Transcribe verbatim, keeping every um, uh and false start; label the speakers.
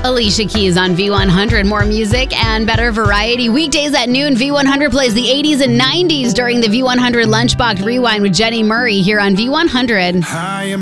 Speaker 1: Alicia Keys on V one hundred. More music and better variety. Weekdays at noon, V one hundred plays the eighties and nineties during the V one hundred Lunchbox Rewind with Jenny Murray here on V one hundred.
Speaker 2: Hi,